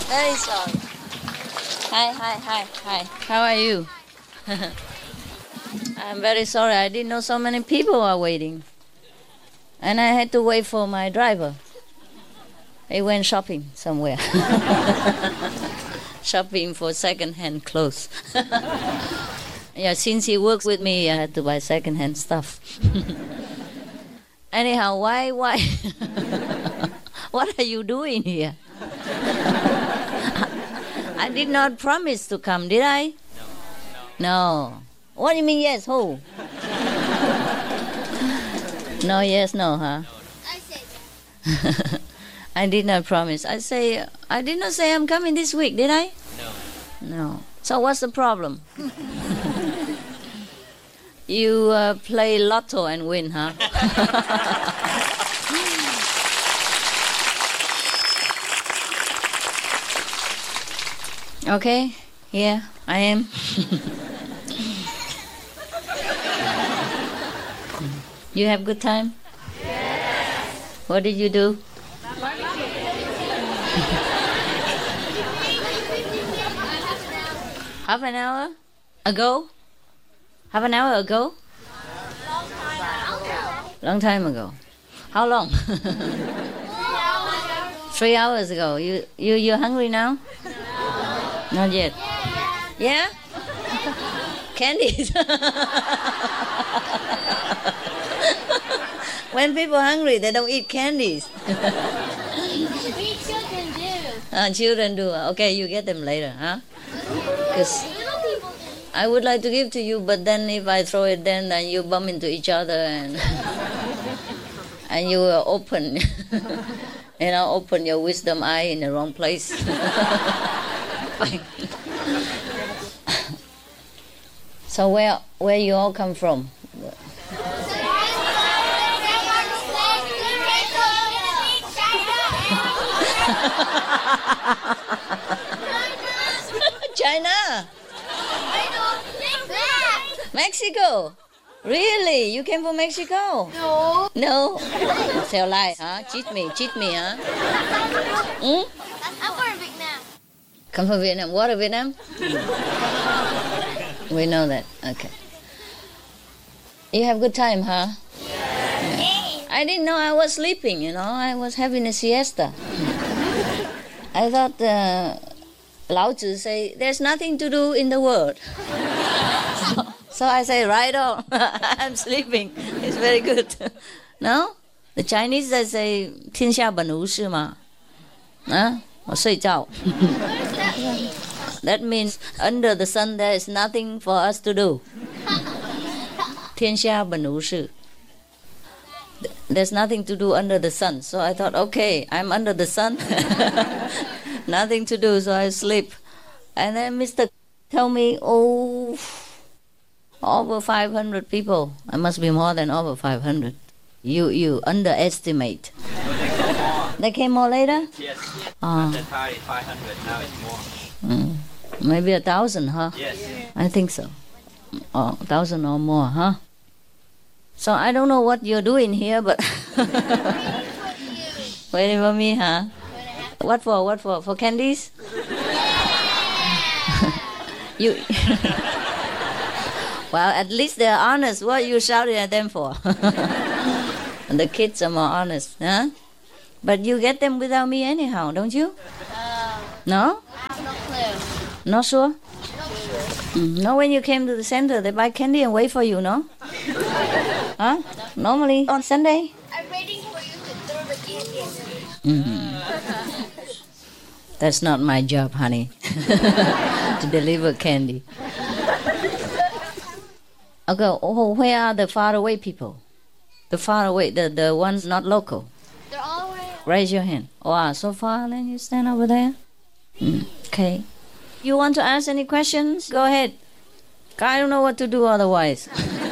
Very sorry. Hi. How are you? I'm very sorry. I didn't know so many people are waiting. And I had to wait for my driver. He went shopping somewhere. Shopping for second-hand clothes. Yeah, since he works with me, I had to buy second-hand stuff. Anyhow, why? What are you doing here? I did not promise to come, did I? No. What do you mean yes? Who? No, yes, no, huh? I said that. I did not promise. I did not say I'm coming this week, did I? No. So what's the problem? You play lotto and win, huh? Okay, here I am. You have good time? Yes. What did you do? Half an hour ago? Half an hour ago? Long time ago. How long? 3 hours ago. You hungry now? Not yet. Yeah? Candies. When people are hungry, they don't eat candies. We children do. Children do. Okay, you get them later, huh? Because Little people do. I would like to give to you, but then if I throw it, then you bump into each other and and you will open, open your wisdom eye in the wrong place. So where you all come from? China. Mexico. Really? You came from Mexico? No. No. Tell lie, huh? Cheat me, huh? Hmm? I'm from Vietnam. Come from Vietnam. What of Vietnam? We know that. Okay. You have good time, huh? Yeah. I didn't know I was sleeping, I was having a siesta. I thought Lao Tzu say, there's nothing to do in the world. So I say, right on. I'm sleeping. It's very good. No? The Chinese, they say, 天下本无事嘛. Huh? 我睡觉. That means under the sun there is nothing for us to do. 天下本无事. There's nothing to do under the sun. So I thought, okay, I'm under the sun. Nothing to do, so I sleep. And then Mr. tell me, over 500 people. I must be more than over 500. You underestimate. They came more later? Yes. Oh. At the time, 500. Now it's more. Maybe 1,000, huh? Yes. I think so. 1,000 or more, huh? So I don't know what you're doing here, but waiting for me, huh? What for? For candies? You. Well, at least they're honest. What are you shouting at them for? And the kids are more honest, huh? But you get them without me anyhow, don't you? No? I have no clue. Not sure? No sure. No, when you came to the center, they buy candy and wait for you, no? Huh? Normally on Sunday? I'm waiting for you to throw the candy. That's not my job, honey. To deliver candy. Okay, where are the faraway people? The faraway, the ones not local. They're all way. Raise your hand. Wow, so far, then you stand over there. Okay. You want to ask any questions? Go ahead. I don't know what to do otherwise.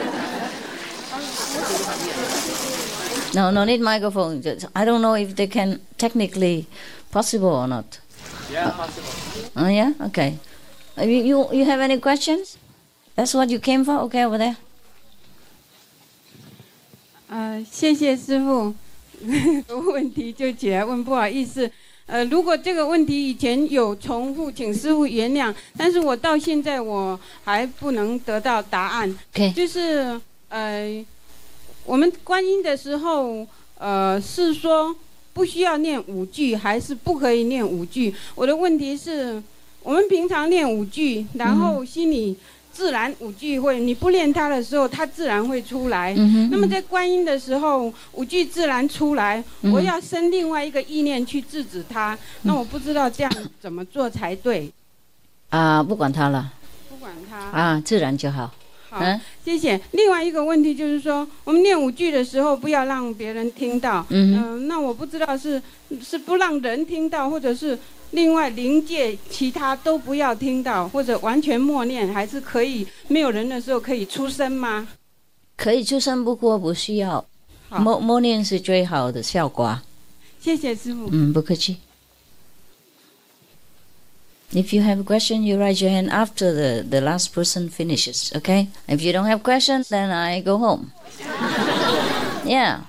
No need microphone. I don't know if they can technically possible or not. Yeah, possible. Oh yeah, okay. You have any questions? That's what you came for? Okay, over there. 谢谢师父。 问题就起来问，不好意思。如果这个问题以前有重复，请师父原谅。但是我到现在我还不能得到答案。 Okay. 就是我们观音的时候，是说不需要念5句，还是不可以念5句？我的问题是，我们平常念5句，然后心里自然5句会，你不念它的时候，它自然会出来。那么在观音的时候，5句自然出来，我要生另外一个意念去制止它。那我不知道这样怎么做才对。 不管它了。 不管它。 自然就好。 好，谢谢。另外一个问题就是说，我们念5句的时候，不要让别人听到。那我不知道是不让人听到，或者是另外灵界其他都不要听到，或者完全默念，还是可以没有人的时候可以出声吗？ 可以出声，不过不需要。默念是最好的效果。 谢谢师父。 不客气。If you have a question, you raise your hand after the last person finishes, okay? If you don't have questions, then I go home. Yeah.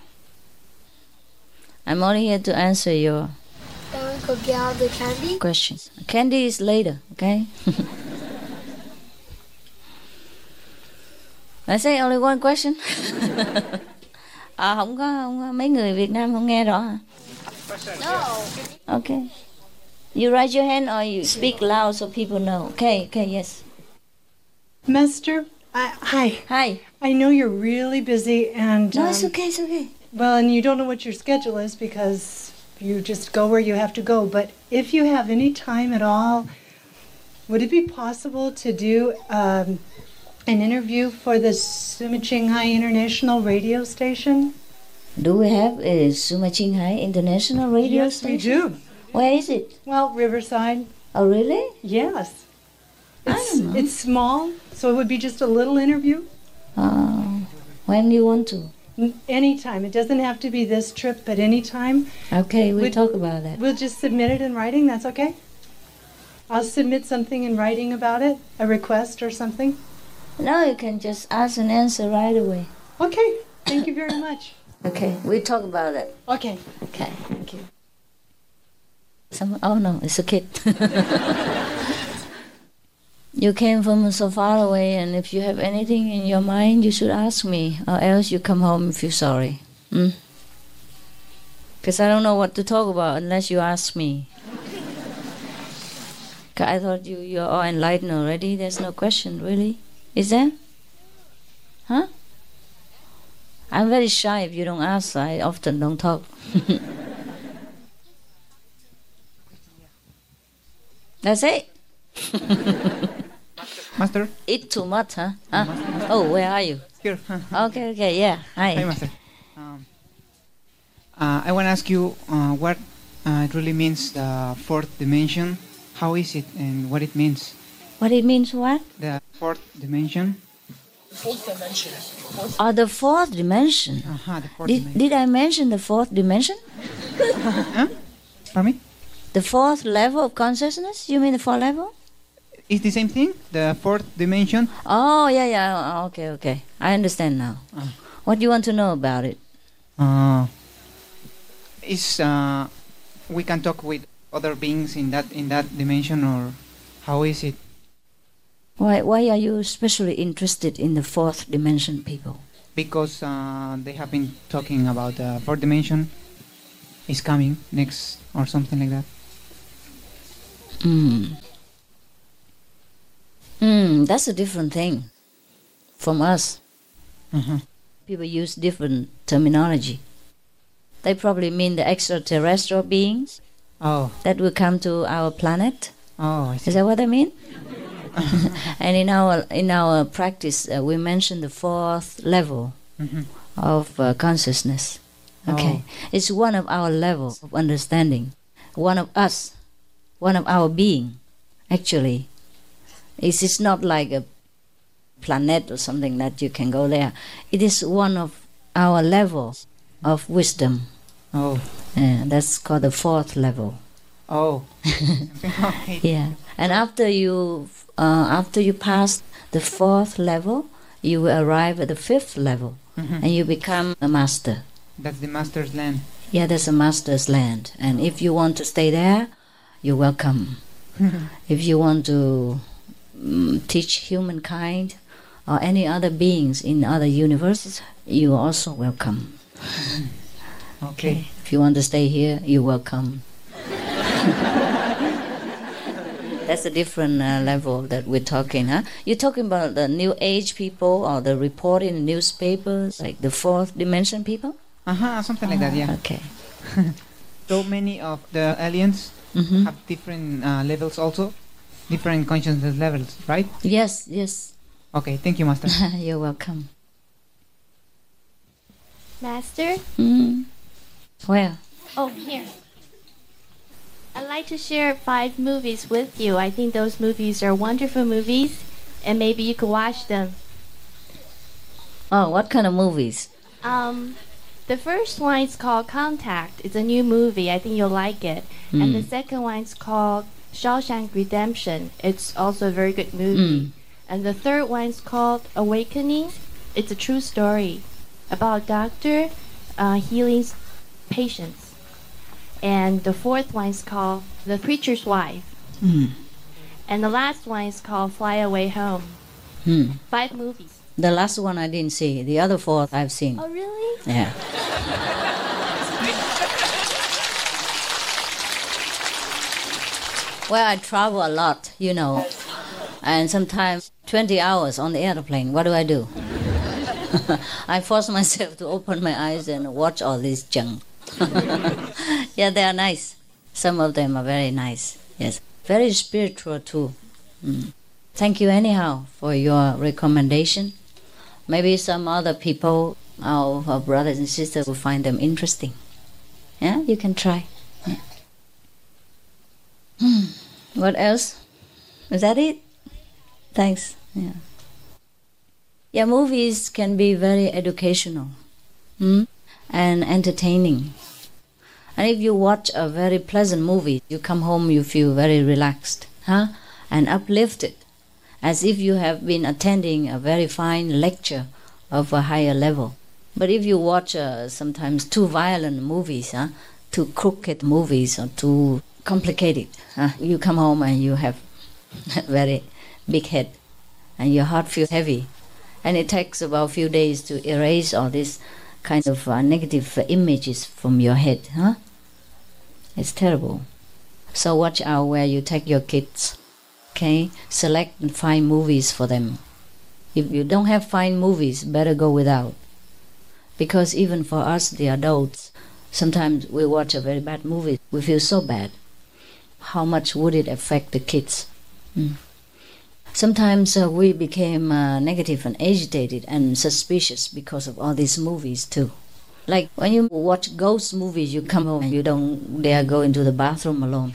I'm only here to answer your Then we could get all the candy. questions. Candy is later, okay? I say only one question. Không có mấy người Việt Nam không nghe rõ hả? No. Okay. You raise your hand or you speak loud so people know. Okay, yes. Master, hi. Hi. I know you're really busy and... No, it's okay. Well, and you don't know what your schedule is because you just go where you have to go. But if you have any time at all, would it be possible to do an interview for the Suma Qinghai International radio station? Do we have a Suma Qinghai International radio yes, station? Yes, we do. Where is it? Well, Riverside. Oh, really? Yes. I don't know. It's small, so it would be just a little interview. When do you want to? Anytime. It doesn't have to be this trip, but anytime. Okay, we'll talk about that. We'll just submit it in writing. That's okay? I'll submit something in writing about it, a request or something. No, you can just ask and answer right away. Okay. Thank you very much. Okay, we'll talk about it. Okay. Okay, thank you. Oh no, it's a kid. You came from so far away, and if you have anything in your mind, you should ask me, or else you come home and feel sorry. Because I don't know what to talk about unless you ask me. I thought you're all enlightened already. There's no question, really. Is there? Huh? I'm very shy if you don't ask. I often don't talk. That's it. Master? Eat too much, huh? Oh, where are you? Here. Okay, yeah. Hi. Hi, Master. I want to ask you what it really means, the fourth dimension. How is it and what it means? What it means what? The fourth dimension. Oh, the fourth dimension. The fourth dimension. Did I mention the fourth dimension? Pardon me? The fourth level of consciousness? You mean the fourth level? It's the same thing, the fourth dimension. Oh, yeah. Okay. I understand now. What do you want to know about it? We can talk with other beings in that dimension, or how is it? Why are you especially interested in the fourth dimension, people? Because they have been talking about the fourth dimension is coming next, or something like that. That's a different thing from us. People use different terminology. They probably mean the extraterrestrial beings that will come to our planet. Oh, I see. Is that what they mean? And in our practice, we mention the fourth level of consciousness. Okay, it's one of our levels of understanding. One of us, one of our being, actually. It's not like a planet or something that you can go there. It is one of our levels of wisdom. That's called the fourth level. Yeah. And after you pass the fourth level, you will arrive at the fifth level, and you become a master. That's the master's land. Yeah, there's a master's land, and if you want to stay there, you're welcome. If you want to teach humankind or any other beings in other universes, you're also welcome. Okay. If you want to stay here, you're welcome. That's a different level that we're talking, huh? You're talking about the New Age people or the report in newspapers, like the fourth dimension people? Something like that, yeah. Okay. So many of the aliens Mm-hmm. have different levels also, different consciousness levels, right? Yes, yes. Okay, thank you, Master. You're welcome. Master? Mm. Where? Oh, here. I'd like to share 5 movies with you. I think those movies are wonderful movies, and maybe you could watch them. Oh, what kind of movies? The first one is called Contact. It's a new movie. I think you'll like it. And the second one is called Shawshank Redemption. It's also a very good movie. And the third one is called Awakening. It's a true story about a doctor healing patients. And the fourth one is called The Preacher's Wife. And the last one is called Fly Away Home. 5 movies. The last one I didn't see. The other 4 I've seen. Oh, really? Yeah. Well, I travel a lot, you know, and sometimes 20 hours on the airplane. What do? I force myself to open my eyes and watch all this junk. Yeah, they are nice. Some of them are very nice. Yes, very spiritual too. Thank you anyhow for your recommendation. Maybe some other people, our brothers and sisters, will find them interesting. Yeah, you can try. Yeah. What else? Is that it? Thanks. Yeah. Yeah, movies can be very educational and entertaining. And if you watch a very pleasant movie, you come home, you feel very relaxed, and uplifted, as if you have been attending a very fine lecture of a higher level. But if you watch sometimes too violent movies, too crooked movies, or too complicated, you come home and you have a very big head, and your heart feels heavy. And it takes about a few days to erase all these kinds of negative images from your head. It's terrible. So watch out where you take your kids. Okay? Select and find movies for them. If you don't have fine movies, better go without. Because even for us, the adults, sometimes we watch a very bad movie. We feel so bad. How much would it affect the kids? Sometimes we became negative and agitated and suspicious because of all these movies too. Like when you watch ghost movies, you come home and you don't dare go into the bathroom alone.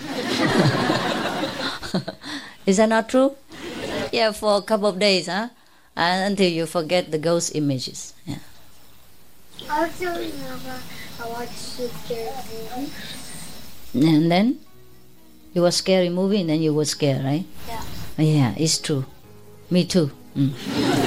Is that not true? Yeah, for a couple of days, until you forget the ghost images. Yeah. I also remember I watched a scary movie. And then you watch scary movie and then you were scared, right? Yeah. Yeah, it's true. Me too.